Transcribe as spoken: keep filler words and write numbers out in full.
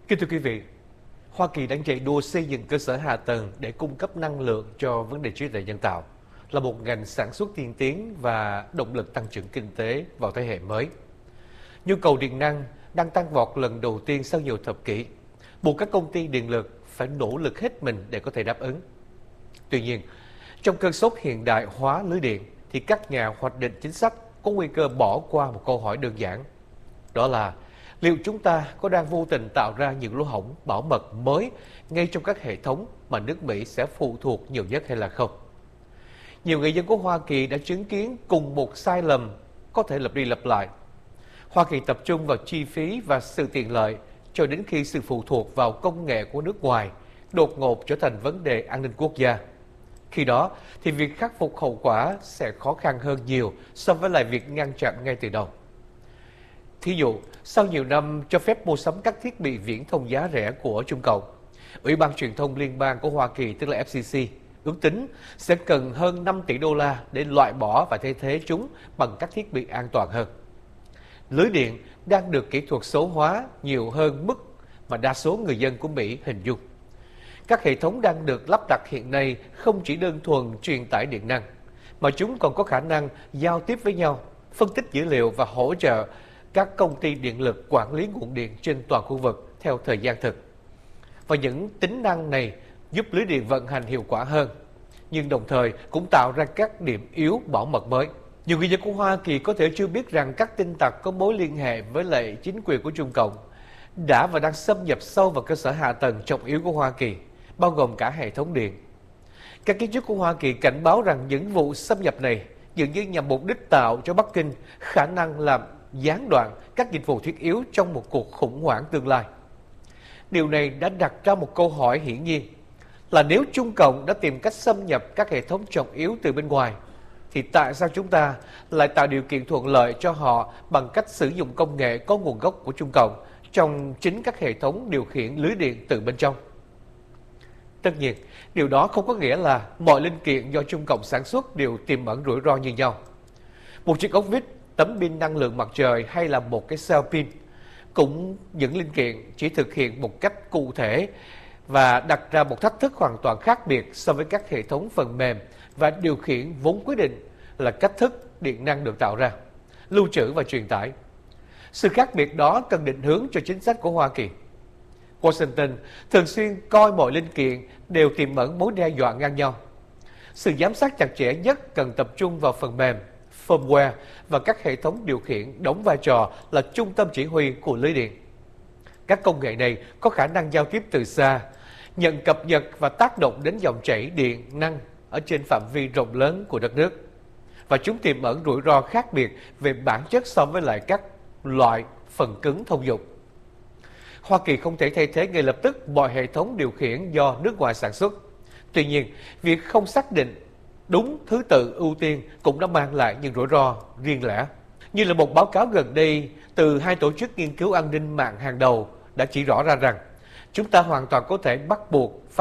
Kính thưa quý vị, Hoa Kỳ đang chạy đua xây dựng cơ sở hạ tầng để cung cấp năng lượng cho vấn đề trí tuệ nhân tạo, là một ngành sản xuất tiên tiến và động lực tăng trưởng kinh tế vào thế hệ mới. Nhu cầu điện năng đang tăng vọt lần đầu tiên sau nhiều thập kỷ, buộc các công ty điện lực phải nỗ lực hết mình để có thể đáp ứng. Tuy nhiên, trong cơn sốt hiện đại hóa lưới điện, thì các nhà hoạch định chính sách có nguy cơ bỏ qua một câu hỏi đơn giản. Đó là liệu chúng ta có đang vô tình tạo ra những lỗ hổng bảo mật mới ngay trong các hệ thống mà nước Mỹ sẽ phụ thuộc nhiều nhất hay là không? Nhiều người dân của Hoa Kỳ đã chứng kiến cùng một sai lầm có thể lặp đi lặp lại. Hoa Kỳ tập trung vào chi phí và sự tiện lợi cho đến khi sự phụ thuộc vào công nghệ của nước ngoài đột ngột trở thành vấn đề an ninh quốc gia. Khi đó thì việc khắc phục hậu quả sẽ khó khăn hơn nhiều so với lại việc ngăn chặn ngay từ đầu. Thí dụ, sau nhiều năm cho phép mua sắm các thiết bị viễn thông giá rẻ của Trung Cộng, Ủy ban Truyền thông Liên bang của Hoa Kỳ, tức là F C C, ước tính sẽ cần hơn năm tỷ đô la để loại bỏ và thay thế chúng bằng các thiết bị an toàn hơn. Lưới điện đang được kỹ thuật số hóa nhiều hơn mức mà đa số người dân của Mỹ hình dung. Các hệ thống đang được lắp đặt hiện nay không chỉ đơn thuần truyền tải điện năng, mà chúng còn có khả năng giao tiếp với nhau, phân tích dữ liệu và hỗ trợ các công ty điện lực quản lý nguồn điện trên toàn khu vực theo thời gian thực. Và những tính năng này giúp lưới điện vận hành hiệu quả hơn, nhưng đồng thời cũng tạo ra các điểm yếu bảo mật mới. Nhiều người dân của Hoa Kỳ có thể chưa biết rằng các tin tặc có mối liên hệ với lại chính quyền của Trung Cộng đã và đang xâm nhập sâu vào cơ sở hạ tầng trọng yếu của Hoa Kỳ, bao gồm cả hệ thống điện. Các kiến trúc của Hoa Kỳ cảnh báo rằng những vụ xâm nhập này dường như nhằm mục đích tạo cho Bắc Kinh khả năng làm gián đoạn các dịch vụ thiết yếu trong một cuộc khủng hoảng tương lai. Điều này đã đặt ra một câu hỏi hiển nhiên là nếu Trung Cộng đã tìm cách xâm nhập các hệ thống trọng yếu từ bên ngoài, thì tại sao chúng ta lại tạo điều kiện thuận lợi cho họ bằng cách sử dụng công nghệ có nguồn gốc của Trung Cộng trong chính các hệ thống điều khiển lưới điện từ bên trong? Tất nhiên, điều đó không có nghĩa là mọi linh kiện do Trung Cộng sản xuất đều tiềm ẩn rủi ro như nhau. Một chiếc ốc vít, tấm pin năng lượng mặt trời hay là một cái cell pin, cũng những linh kiện chỉ thực hiện một cách cụ thể và đặt ra một thách thức hoàn toàn khác biệt so với các hệ thống phần mềm và điều khiển vốn quyết định là cách thức điện năng được tạo ra, lưu trữ và truyền tải. Sự khác biệt đó cần định hướng cho chính sách của Hoa Kỳ. Washington thường xuyên coi mọi linh kiện đều tiềm ẩn mối đe dọa ngang nhau. Sự giám sát chặt chẽ nhất cần tập trung vào phần mềm, firmware và các hệ thống điều khiển đóng vai trò là trung tâm chỉ huy của lưới điện. Các công nghệ này có khả năng giao tiếp từ xa, nhận cập nhật và tác động đến dòng chảy điện năng ở trên phạm vi rộng lớn của đất nước. Và chúng tiềm ẩn rủi ro khác biệt về bản chất so với lại các loại phần cứng thông dụng. Hoa Kỳ không thể thay thế ngay lập tức mọi hệ thống điều khiển do nước ngoài sản xuất. Tuy nhiên, việc không xác định đúng thứ tự ưu tiên cũng đã mang lại những rủi ro riêng lẻ. Như là một báo cáo gần đây từ hai tổ chức nghiên cứu an ninh mạng hàng đầu đã chỉ rõ ra rằng chúng ta hoàn toàn có thể bắt buộc